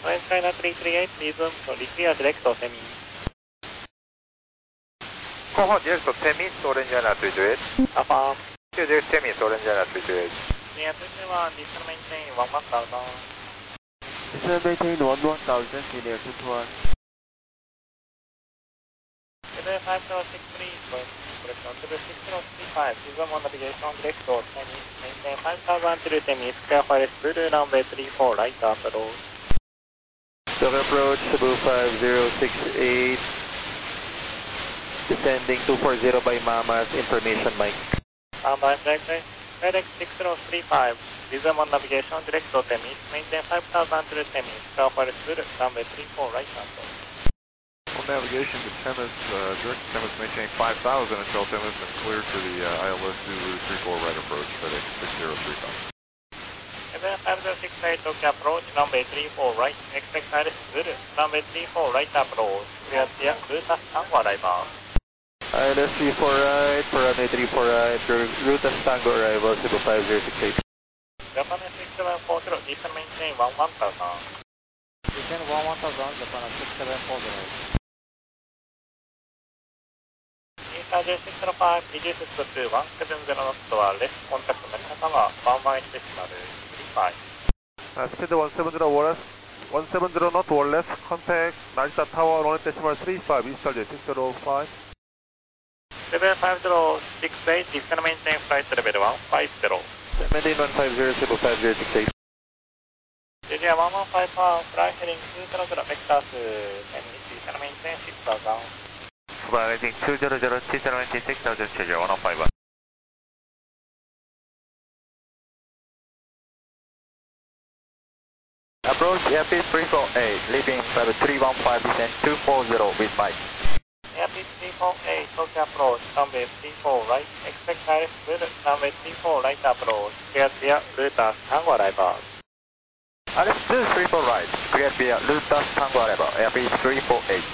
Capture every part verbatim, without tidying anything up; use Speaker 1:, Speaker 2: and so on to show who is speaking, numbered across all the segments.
Speaker 1: Flying China three three eight, resume to clear direct to Semi.
Speaker 2: Go on direct to Semi, Orange China three two eight.
Speaker 1: Affirm.
Speaker 2: Clear direct Semi, Orange China three two eight.
Speaker 1: Yeah, this is one, descend maintain one one thousand.
Speaker 3: Descend maintain one one thousand, clear two two one.
Speaker 1: Clear five zero six three, correction, clear six zero three five, resume on navigation direct to Semi, maintain five thousand through Semi, square forest, blue runway three four, right approach.
Speaker 3: Stock approach, Cebu five zero six eight, descending two four zero by Mamas, information mic.
Speaker 1: Um, by direct, direct six zero three five, resume on navigation direct to Temis, maintain five thousand through Temis, square forest, blue runway three four, right approach.
Speaker 2: On navigation to Temis, uh, direct to Temis, maintain five thousand until Temis and clear to the uh, I L S Zulu three four right approach, FedEx six zero three five.
Speaker 1: five zero six eight, okay, approach, runway three four right, expect I L S Zulu, runway three four right approach, clear clear, Rutas Tango arrival.
Speaker 3: I L S three four right, for runway three four right, Rutas Tango arrival, Cebu five zero six eight.
Speaker 1: Japan six seven four zero, descend maintain one one thousand.
Speaker 4: Descend one one thousand, Japan six seven four zero.
Speaker 1: East J six zero five, reduce to two one seven zero knots to our left, contact Nakagawa, one one eight decimal three five.
Speaker 2: Uh, speed one seven zero wall left, one seven zero knot wall left, contact Narita Tower one eight decimal three five, East J six zero five.
Speaker 1: Level five zero six eight, descend maintain flight level one five zero.
Speaker 3: Maintain one five zero, Cebu five zero six eight.
Speaker 1: J J one one five one, fly heading two zero zero, vectors, descend maintain six thousand.
Speaker 3: Fly heading two zero zero, descend maintain six thousand, J J one one five one.
Speaker 5: Approach Airbus three four eight, leaving flight three one five, descend two four zero with Mike.
Speaker 1: Airbus three four eight, okay approach, runway three four right, expect I L S Zulu, runway three four right approach, clear clear, Rutas Tango arrival.
Speaker 5: I L S Zulu three four right, clear via Rutas Tango arrival, Airbus three four eight.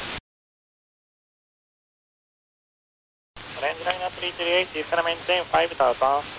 Speaker 1: Orange Liner three three eight, descend maintain five thousand.